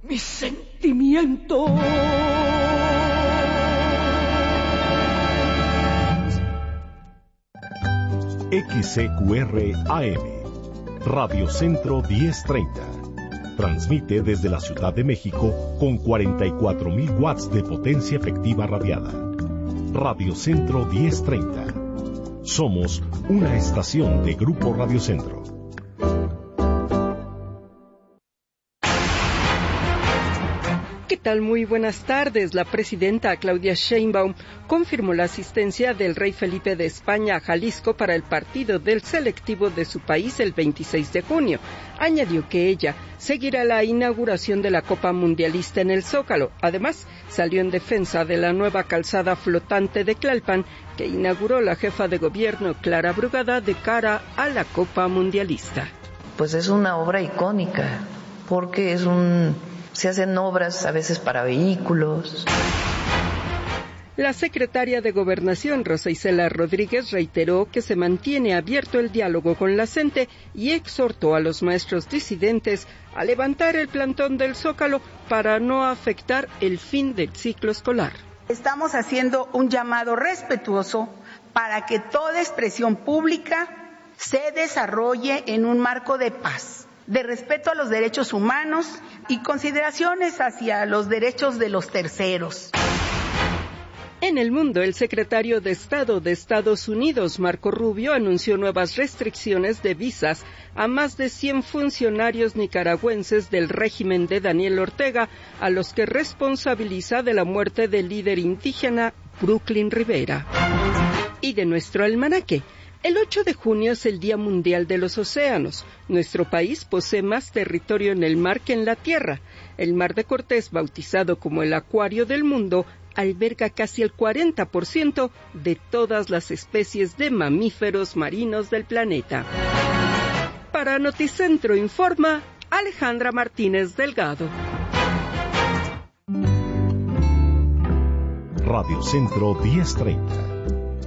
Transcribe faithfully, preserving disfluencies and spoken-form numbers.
mis sentimientos. X C Q R A M, Radio Centro diez treinta. Transmite desde la Ciudad de México con cuarenta y cuatro mil watts de potencia efectiva radiada. Radio Centro diez treinta. Somos una estación de Grupo Radio Centro. ¿Qué tal? Muy buenas tardes. La presidenta Claudia Sheinbaum confirmó la asistencia del rey Felipe de España a Jalisco para el partido del selectivo de su país el veintiséis de junio. Añadió que ella seguirá la inauguración de la Copa Mundialista en el Zócalo. Además, salió en defensa de la nueva calzada flotante de Tlalpan que inauguró la jefa de gobierno Clara Brugada de cara a la Copa Mundialista. Pues es una obra icónica porque es un... se hacen obras a veces para vehículos. La secretaria de Gobernación, Rosa Isela Rodríguez, reiteró que se mantiene abierto el diálogo con la C E N T E y exhortó a los maestros disidentes a levantar el plantón del Zócalo para no afectar el fin del ciclo escolar. Estamos haciendo un llamado respetuoso para que toda expresión pública se desarrolle en un marco de paz, de respeto a los derechos humanos y consideraciones hacia los derechos de los terceros. En el mundo, el secretario de Estado de Estados Unidos, Marco Rubio, anunció nuevas restricciones de visas a más de cien funcionarios nicaragüenses del régimen de Daniel Ortega, a los que responsabiliza de la muerte del líder indígena Brooklyn Rivera. Y de nuestro almanaque. El ocho de junio es el Día Mundial de los Océanos. Nuestro país posee más territorio en el mar que en la tierra. El Mar de Cortés, bautizado como el Acuario del Mundo, alberga casi el cuarenta por ciento de todas las especies de mamíferos marinos del planeta. Para Noticentro informa Alejandra Martínez Delgado. Radio Centro diez treinta.